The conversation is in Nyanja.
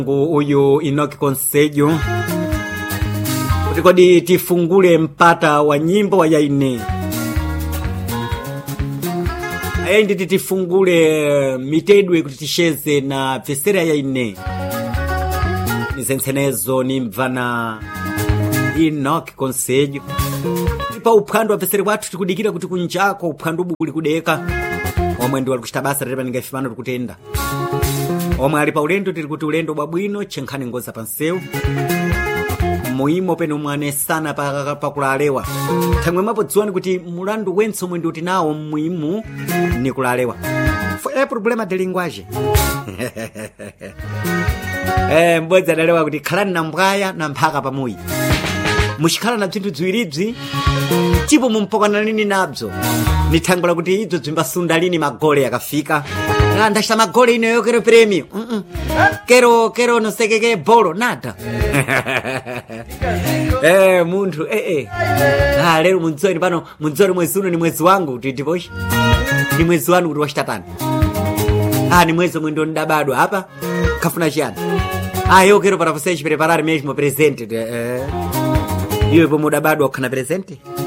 uyu Enoch Konsejo kuti kodi tifungule mpata wa nyimbo wa yaine ayendi tifungule mitedwe kuti tisheze na fesera yaine nizensenezo ni mvana Enoch Konsejo pa uphando wa fesera watu tikudikira kuti kunjako uphando buli kudeka omwe ndi wali kuchita basa tepa ningafimano tikutenda omwe ali pa ulendo tili kuti ulendo bwabwino chenkhani ngoza pansewu muimo peno mwane sana pakulalewa thangwe mapodziwani kuti mulandu wenso omwe ndi uti nawo muimu ni kulalewa foi problema de linguagem mbodzi adalewa kuti khalani na mbwaya na mphaka pamuyi muchikhala na bzinthu ziwiribzi tipo mumpokana nini nabzo nithangula kuti idzo zimbasunda lini magole yakafika ndachita magole ineyo kero premio kero nosekeke bolo nada munthu lero munzori pano munzori mwezi uno ni mwezi wangu kuti ndiposhi ni mwezi wanu kuti wachitatani ni mwezi omwe ndo ndabadwa apa kafuna chiyani eu quero para vocês preparar mesmo presente iwe pomwe udabadwa ukhana presente